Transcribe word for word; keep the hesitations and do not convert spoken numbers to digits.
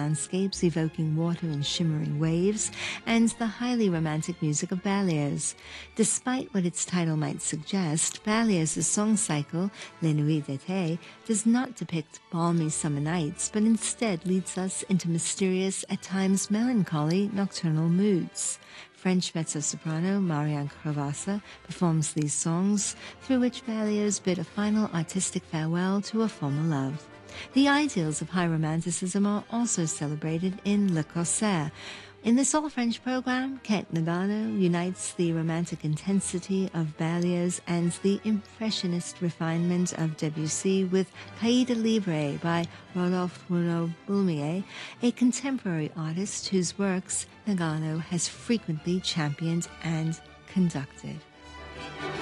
landscapes evoking water and shimmering waves, and the highly romantic music of Berlioz. Despite what its title might suggest, Berlioz's song cycle, Les Nuits d'été, does not depict balmy summer nights, but instead leads us into mysterious, at times melancholy, nocturnal moods. French mezzo-soprano Marianne Cravassa performs these songs, through which Berlioz bid a final artistic farewell to a former love. The ideals of high romanticism are also celebrated in Le Corsaire. In this all-French program, Kate Nagano unites the romantic intensity of Berlioz and the impressionist refinement of Debussy with Cahiers de Libre by Rodolphe Renaud-Bulmier, a contemporary artist whose works Nagano has frequently championed and conducted.